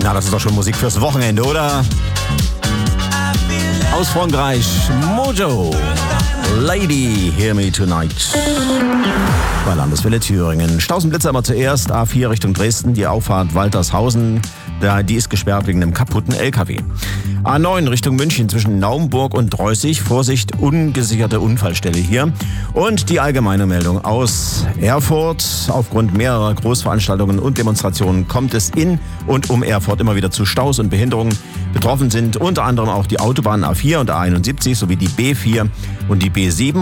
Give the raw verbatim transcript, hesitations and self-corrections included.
Na, das ist doch schon Musik fürs Wochenende, oder? Aus Frankreich, Mojo. Lady, Hear Me Tonight. Bei Landeswelle Thüringen. Stausenblitzer aber zuerst. A vier Richtung Dresden, die Auffahrt Waltershausen. Die ist gesperrt wegen einem kaputten L K W. A neun Richtung München zwischen Naumburg und Dreußig. Vorsicht, ungesicherte Unfallstelle hier. Und die allgemeine Meldung aus Erfurt. Aufgrund mehrerer Großveranstaltungen und Demonstrationen kommt es in und um Erfurt immer wieder zu Staus und Behinderungen. Betroffen sind unter anderem auch die Autobahn A vier und A einundsiebzig sowie die B vier und die B sieben.